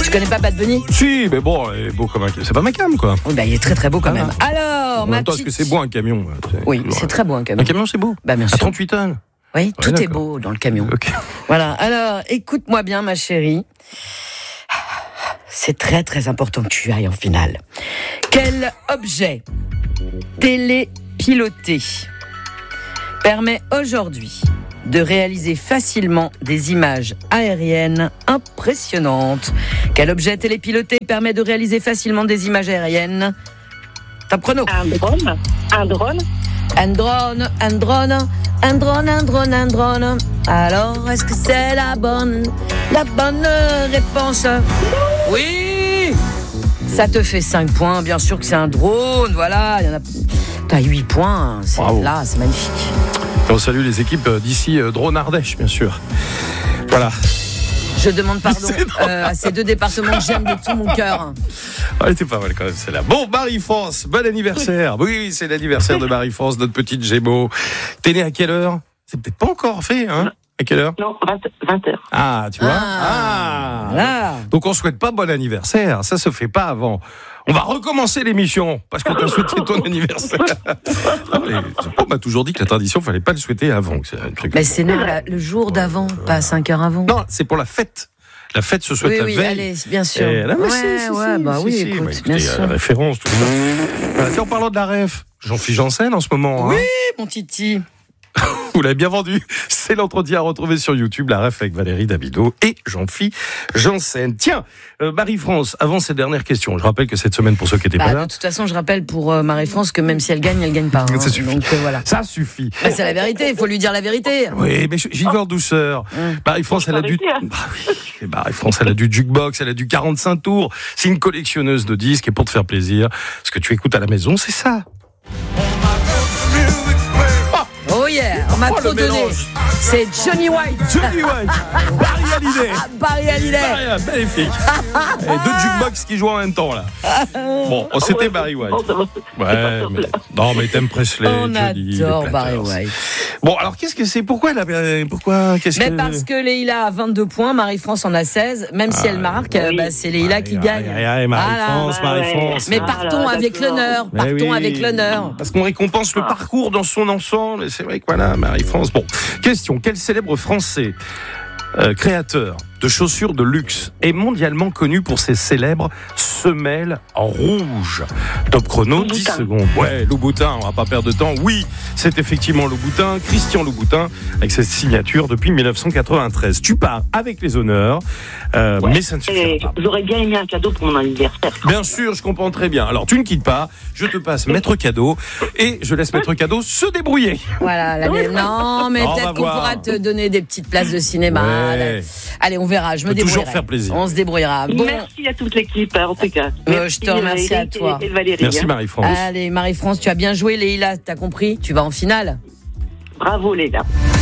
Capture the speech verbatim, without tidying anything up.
Tu connais pas Bad Bunny ? Si, mais bon, il est beau comme un... C'est pas ma cam, quoi. Oui, bah, il est très très beau quand Ah, même. Alors, En ma même temps, petite... est-ce que c'est beau un camion? C'est... Oui, c'est très beau un camion. Un camion, c'est beau. Bah, bien À sûr. trente-huit tonnes. Oui, tout Ouais, est d'accord. beau dans le camion. Ok. Voilà, alors écoute-moi bien ma chérie. C'est très très important que tu ailles en finale. Quel objet télépiloté permet aujourd'hui de réaliser facilement des images aériennes impressionnantes? Quel objet télépiloté permet de réaliser facilement des images aériennes? Top chrono. Un drone. Un drone. Un drone, un drone, un drone, un drone, un drone. Alors, est-ce que c'est la bonne, la bonne réponse? Oui! Ça te fait cinq points, bien sûr que c'est un drone, voilà. Il y en a... T'as huit points, c'est Bravo. là, c'est magnifique. Et on salue les équipes d'ici, euh, Drone Ardèche, bien sûr. Voilà. Je demande pardon C'est drôle. euh, à ces deux départements que j'aime de tout mon cœur. Ah, elle était pas mal quand même, celle-là. Bon, Marie-France, bon anniversaire. Oui, c'est l'anniversaire de Marie-France, notre petite Gémeaux. T'es née à quelle heure? C'est peut-être pas encore fait, hein? À quelle heure? Non, vingt heures. Ah, tu vois? Ah, Ah. voilà. Donc on souhaite pas bon anniversaire, ça se fait pas avant. On va recommencer l'émission parce que tu as souhaité ton anniversaire. Non, mais on m'a toujours dit que la tradition, fallait pas le souhaiter avant. C'est un truc. Mais c'est né la- le jour d'avant, pas cinq heures avant. Non, c'est pour la fête. La fête se souhaite oui, la oui, veille. allez, bien sûr. Et là, mais ouais, si, si, ouais, si, bah si, oui, si. écoute, Bah, écoutez, bien il y a sûr. la référence, tout ça. Voilà, tiens, en parlant de la ref, Jean-Philippe Janssen en ce moment. Oui, hein. mon titi. Vous l'avez bien vendu. C'est l'entretien à retrouver sur YouTube, la ref avec Valérie Davido et Jean-Philippe Janssen. Tiens, euh, Marie-France, avant ces dernières questions, je rappelle que cette semaine, pour ceux qui n'étaient Bah, pas de là, toute façon, je rappelle pour euh, Marie-France que même si elle gagne, elle gagne pas. hein. Ça suffit. Donc euh, voilà. ça suffit. Bah, c'est la vérité, il faut lui dire la vérité. Oui, mais j'y vais en douceur. Hum. Marie-France, elle a du... arrêter, hein. Bah oui. Et Marie-France, elle a du jukebox, elle a du quarante-cinq tours. C'est une collectionneuse de disques et pour te faire plaisir, ce que tu écoutes à la maison, c'est ça. Oh yeah, on m'a Oh, trop le donné. mélange. C'est Johnny White. Johnny White, Barry Hallyday. Ah, Barry Hallyday. Barry, magnifique. Et deux jukebox qui jouent en même temps, là. Bon, oh, c'était ouais, Barry White. bon, ça va. Ouais, mais... Non, mais t'aimes Presley, On Johnny, les adore Barry Platters. White. Bon, alors qu'est-ce que c'est? Pourquoi elle a... Pourquoi qu'est-ce Mais que... parce que Leïla a vingt-deux points, Marie-France en a seize. Même si Ah, elle marque, oui. bah, c'est Leïla qui Aïe, gagne. aïe, aïe, Marie-France, Voilà. Marie-France. Mais Ah partons là, avec d'accord. l'honneur. Mais Partons oui, avec l'honneur. Parce qu'on récompense le Ah. parcours dans son ensemble. Et c'est vrai que voilà, Marie-France. Bon, question. Quel célèbre Français euh, créateur de chaussures de luxe est mondialement connu pour ses célèbres semelles en rouge? Top chrono, dix Louboutin. secondes. Ouais, Louboutin, on va pas perdre de temps. Oui, c'est effectivement Louboutin, Christian Louboutin, avec cette signature depuis dix-neuf cent quatre-vingt-treize. Tu pars avec les honneurs, euh, Ouais. mais ça ne suffira Et pas. J'aurais bien aimé un cadeau pour mon anniversaire. Bien sûr, je comprends très bien. Alors, tu ne quittes pas, je te passe Maître Cadeau et je laisse Maître Cadeau se débrouiller. Voilà. la- Non, mais On va peut-être qu'on voir. pourra te donner des petites places de cinéma. Ouais. Allez, on verra. Je me Peut toujours débrouillerai. faire plaisir. On se débrouillera. Bon. Merci à toute l'équipe, en tout cas. Euh, Merci, je te remercie à Eric toi. Et, et Valérie. Merci hein. Marie-France. Allez, Marie-France, tu as bien joué, Leïla. T'as compris? Tu vas en finale. Bravo, les gars.